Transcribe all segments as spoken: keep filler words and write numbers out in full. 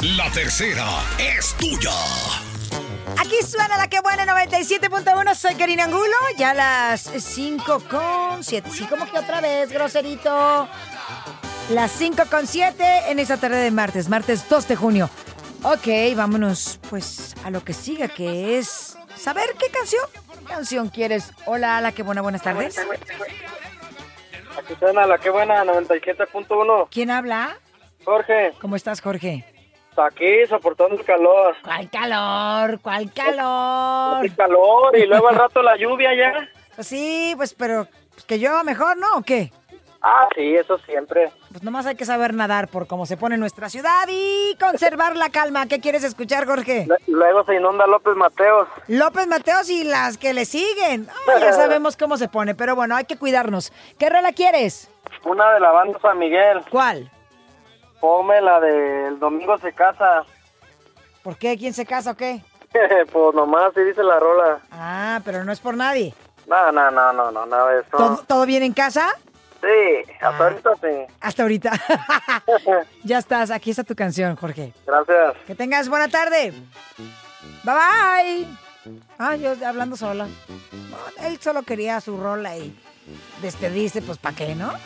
La tercera es tuya. Aquí suena la que buena noventa y siete punto uno. Soy Karina Angulo. Ya las cinco con siete. Sí, como que otra vez, groserito. Las cinco con siete en esta tarde de martes, martes dos de junio. Ok, vámonos pues a lo que siga, que es saber qué canción, qué canción quieres. Hola, la que buena, buenas tardes. Aquí suena la que buena noventa y siete punto uno. ¿Quién habla? Jorge. ¿Cómo estás, Jorge? Aquí soportando el calor. ¿Cuál calor? ¿Cuál calor? El calor y luego al rato la lluvia ya. Pues sí, pues pero pues, que llueva mejor, ¿no? ¿O qué? Ah, sí, eso siempre. Pues nomás hay que saber nadar por cómo se pone nuestra ciudad y conservar la calma. ¿Qué quieres escuchar, Jorge? Luego se inunda López Mateos. López Mateos y las que le siguen. Ay, ya sabemos cómo se pone, pero bueno, hay que cuidarnos. ¿Qué rola quieres? Una de la banda San Miguel. ¿Cuál? Ponme la del Domingo se casa. ¿Por qué? ¿Quién se casa o qué? Pues nomás, sí dice la rola. Ah, pero no es por nadie. No, no, no, no, no, nada de eso. ¿Todo, todo bien en casa? Sí, hasta Ah. ahorita sí. Hasta ahorita. Ya estás, aquí está tu canción, Jorge. Gracias. Que tengas buena tarde. Bye bye. Ah, yo hablando sola. No, él solo quería su rola y despedirse, pues ¿para qué, no?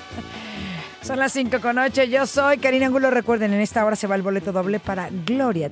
Son las cinco con ocho. Yo soy Karina Angulo. Recuerden, en esta hora se va el boleto doble para Gloria